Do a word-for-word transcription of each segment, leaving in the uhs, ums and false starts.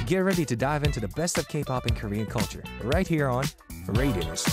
Get ready to dive into the best of K-pop and Korean culture right here on Radios.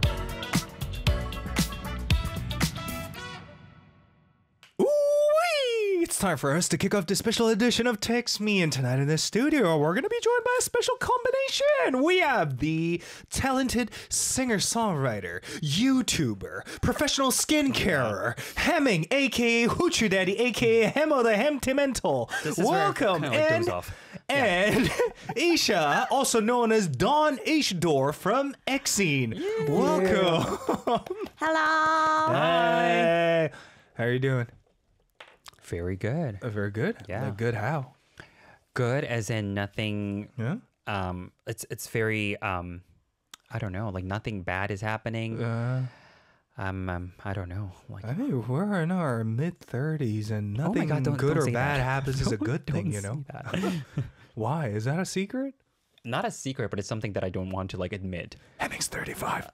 Ooh-wee! It's time for us to kick off the special edition of Text Me, and tonight in the studio we're going to be joined by a special combination. We have the talented singer-songwriter, YouTuber, professional skincarer, Hemming, aka Hoochie Daddy, aka Hemo the Hemtimental. Welcome, like and doze off. and Isha, also known as Dawn Ishdor from Exene. Welcome. Hello. Hi. How are you doing? Very good. Uh, very good. Yeah. Uh, good. How? Good as in nothing. Yeah. Um, it's it's very um, I don't know. Like nothing bad is happening. Uh, um, um, I don't know. Like I mean, we're in our mid thirties, and Oh my nothing God, don't- good don't or say bad that. happens is a Don't- good thing, don't you know. say that. Why? Is that a secret? Not a secret, but it's something that I don't want to like admit. Hemming's thirty-five.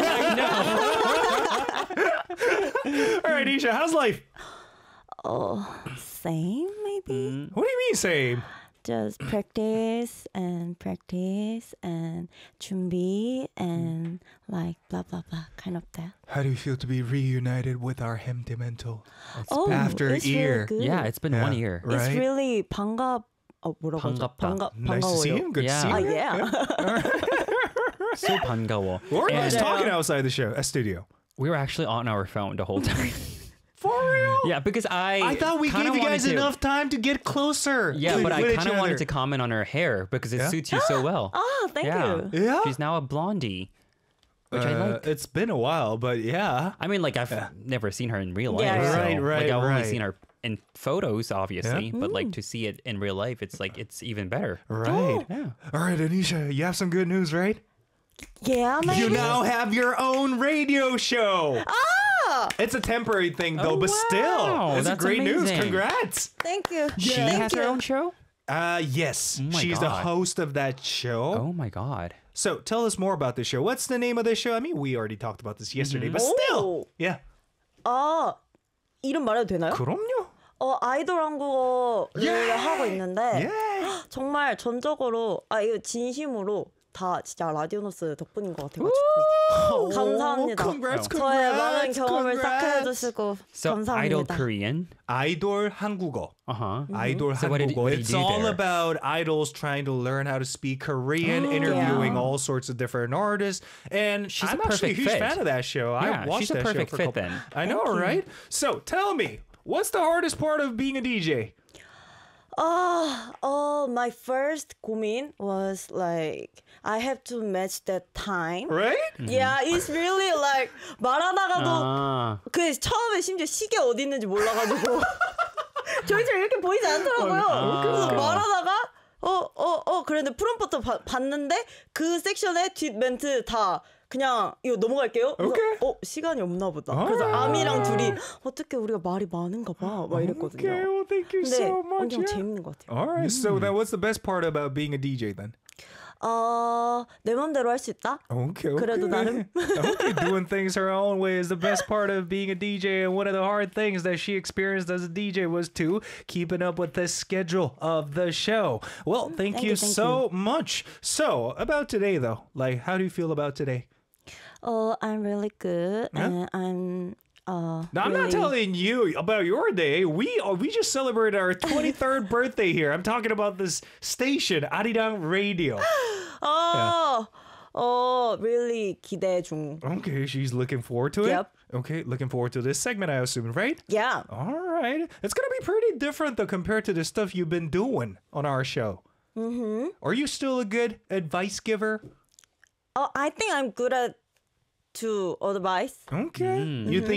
No. All right, Isha, how's life? Oh, same maybe. What do you mean, same? Just practice and practice and 준비 and like blah blah blah kind of that. How do you feel to be reunited with our Hemtimental? Oh, after a it's year. really good. Yeah, it's been Yeah. one year. Right. It's really 반갑. 어 뭐라고 하죠? 반갑다. 반가 Nice to see 반가워요. him. Good Yeah. to see Ah, you. yeah. So 반가워. We were just And- talking outside the show, a studio. We were actually on our phone the whole time. For real? Yeah, because I I thought we kinda gave you guys wanted to- enough time to get closer. Yeah, with- but I with each kind of wanted other. to comment on her hair because it Yeah? suits you so well. Ah, thank yeah. you. Yeah? She's now a blondie, which I Uh, like. It's been a while, but yeah. I mean, like I've never seen her in real life. Yeah, yeah. so, Right, right, Like I've right. only seen her in photos, obviously, Yeah. but like to see it in real life, it's like it's even better. Right. Yeah. All right, Anisha, you have some good news, right? Yeah, maybe. You now have your own radio show. Ah, It's a temporary thing, though, Oh, but wow. still, it's That's great news. amazing. Congrats. thank you. She Thank has her you. own show. Uh, yes, my she's the God. host of that show. Oh my god. So tell us more about the show. What's the name of the show? I mean, we already talked about this yesterday, but Oh. still, yeah. 아, 이름 말해도 되나요? 그럼요. 어, 아이돌 한국어를 Yeah. 하고 있는데 Yeah. 정말 전적으로 아 이거 진심으로 다 진짜 라디오노스 덕분인 것 같아가지고 감사합니다. Congrats, 저의 많은 congrats, 경험을 싹 congrats. 해주시고 So idol 감사합니다. Korean. 아이돌 한국어. Uh huh. Idol So what did- 한국어. what did It's you do all there? about idols trying to learn how to speak Korean, interviewing Yeah. all sorts of different artists. And She's I'm a actually a perfect huge fit. fan of that show. Yeah, I watched she's a that perfect show for a fit couple- then. I know, right? So tell me, what's the hardest part of being a D J? Oh, oh, my first 고민 was like I have to match that time. Right? Yeah, it's really like 말하다가도 Ah. 그 처음에 심지어 시계 어디 있는지 몰라가지고 저희처럼 이렇게 보이지 않더라고요. 아. 그래서 말하다가 어 어 어 그랬는데 프롬프트 바- 봤는데 그 섹션의 뒷 멘트 다 그냥 이거 넘어갈게요. 그래서 오케이. 어 시간이 없나 보다. 그래서 아. 아미랑 둘이 어떻게 우리가 말이 많은가 봐. 막 Okay, 이랬거든요. well, thank you 근데 so much. 엄청 yeah. 재밌는 것 같아요. All right, so then what's the best part about being a D J then? 어, 내 맘대로 할 수 있다. Okay, okay. 그래도 나름. okay, doing things her own way is the best part of being a D J. And one of the hard things that she experienced as a D J was too keeping up with the schedule of the show. Well, thank, Thank you, you, thank so much. So, about today though, like, how do you feel about today? Oh, I'm really good, and I'm. Uh, Now, I'm not really- telling you about your day. We uh, we just celebrated our twenty-third birthday here. I'm talking about this station, Arirang Radio. Oh, oh, really 기대 중. Okay, she's looking forward to it. Yep. Okay, looking forward to this segment, I assume, right? Yeah. All right. It's going to be pretty different, though, compared to the stuff you've been doing on our show. Mm-hmm. Are you still a good advice giver? Oh, I think I'm good at to advice. Okay. You think